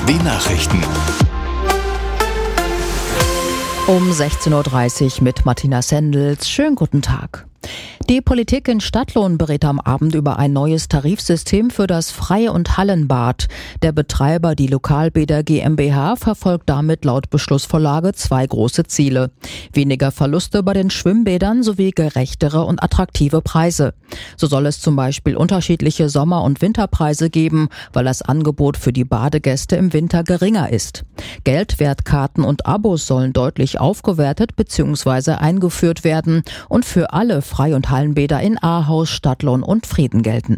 BMW-Nachrichten. Um 16.30 Uhr mit Martina Sendels. Schönen guten Tag. Die Politik in Stadtlohn berät am Abend über ein neues Tarifsystem für das Freie- und Hallenbad. Der Betreiber, die Lokalbäder GmbH, verfolgt damit laut Beschlussvorlage 2 große Ziele. Weniger Verluste bei den Schwimmbädern sowie gerechtere und attraktive Preise. So soll es zum Beispiel unterschiedliche Sommer- und Winterpreise geben, weil das Angebot für die Badegäste im Winter geringer ist. Geldwertkarten und Abos sollen deutlich aufgewertet bzw. eingeführt werden und für alle Freie- und Hallenbäder in Ahaus, Stadtlohn und Frieden gelten.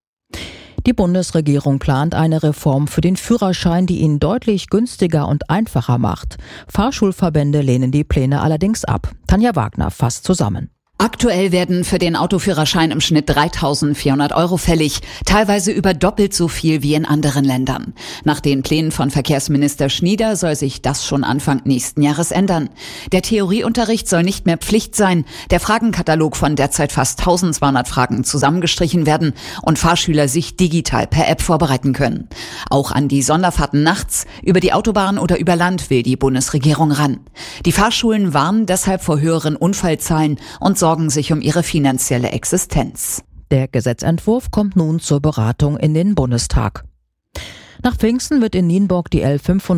Die Bundesregierung plant eine Reform für den Führerschein, die ihn deutlich günstiger und einfacher macht. Fahrschulverbände lehnen die Pläne allerdings ab. Tanja Wagner fasst zusammen. Aktuell werden für den Autoführerschein im Schnitt 3.400 € fällig, teilweise über doppelt so viel wie in anderen Ländern. Nach den Plänen von Verkehrsminister Schnieder soll sich das schon Anfang nächsten Jahres ändern. Der Theorieunterricht soll nicht mehr Pflicht sein, der Fragenkatalog von derzeit fast 1.200 Fragen zusammengestrichen werden und Fahrschüler sich digital per App vorbereiten können. Auch an die Sonderfahrten nachts, über die Autobahn oder über Land will die Bundesregierung ran. Die Fahrschulen warnen deshalb vor höheren Unfallzahlen und sorgen sich um ihre finanzielle Existenz. Der Gesetzentwurf kommt nun zur Beratung in den Bundestag. Nach Pfingsten wird in Nienburg die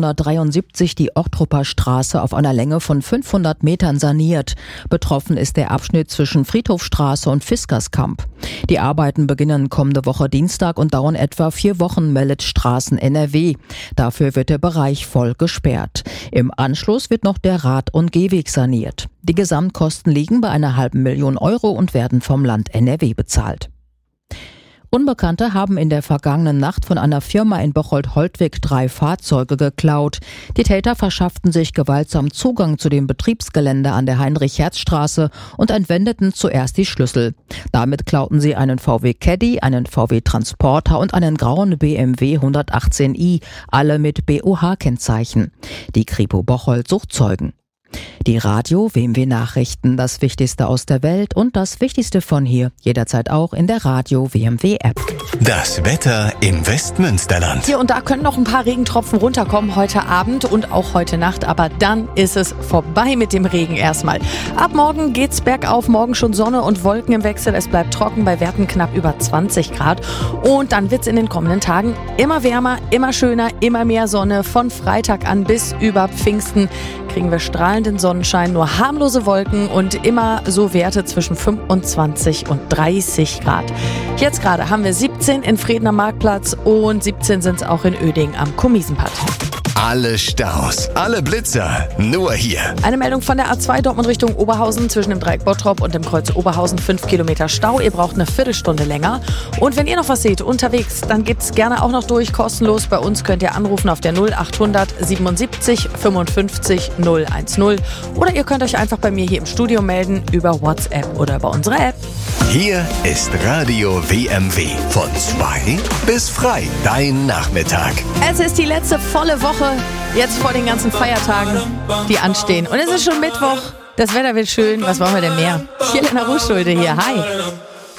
L573, die Ochtrupper Straße, auf einer Länge von 500 Metern saniert. Betroffen ist der Abschnitt zwischen Friedhofstraße und Fiskerskamp. Die Arbeiten beginnen kommende Woche Dienstag und dauern etwa 4 Wochen, meldet Straßen NRW. Dafür wird der Bereich voll gesperrt. Im Anschluss wird noch der Rad- und Gehweg saniert. Die Gesamtkosten liegen bei einer $500.000 € und werden vom Land NRW bezahlt. Unbekannte haben in der vergangenen Nacht von einer Firma in Bocholt-Holtwig 3 Fahrzeuge geklaut. Die Täter verschafften sich gewaltsam Zugang zu dem Betriebsgelände an der Heinrich-Herz-Straße und entwendeten zuerst die Schlüssel. Damit klauten sie einen VW Caddy, einen VW Transporter und einen grauen BMW 118i, alle mit BOH-Kennzeichen. Die Kripo Bocholt sucht Zeugen. Die Radio-WMW Nachrichten, das Wichtigste aus der Welt und das Wichtigste von hier, jederzeit auch in der Radio-WMW App. Das Wetter im Westmünsterland. Hier und da können noch ein paar Regentropfen runterkommen heute Abend und auch heute Nacht, aber dann ist es vorbei mit dem Regen erstmal. Ab morgen geht's bergauf, morgen schon Sonne und Wolken im Wechsel. Es bleibt trocken bei Werten knapp über 20 Grad und dann wird's in den kommenden Tagen immer wärmer, immer schöner, immer mehr Sonne. Von Freitag an bis über Pfingsten kriegen wir strahlenden Sonnenschein, nur harmlose Wolken und immer so Werte zwischen 25 und 30 Grad. Jetzt gerade haben wir 17 in Frieden am Marktplatz und 17 sind es auch in Uerdingen am Komisenpad. Alle Staus, alle Blitzer, nur hier. Eine Meldung von der A2 Dortmund Richtung Oberhausen zwischen dem Dreieck Bottrop und dem Kreuz Oberhausen, 5 Kilometer Stau. Ihr braucht eine Viertelstunde länger. Und wenn ihr noch was seht unterwegs, dann gebt's gerne auch noch durch, kostenlos. Bei uns könnt ihr anrufen auf der 0800 77 55 010 oder ihr könnt euch einfach bei mir hier im Studio melden über WhatsApp oder über unsere App. Hier ist Radio WMW von 2 bis frei, dein Nachmittag. Es ist die letzte volle Woche, jetzt vor den ganzen Feiertagen, die anstehen. Und es ist schon Mittwoch, das Wetter wird schön, was wollen wir denn mehr? Jelena Ruschulde hier, hi.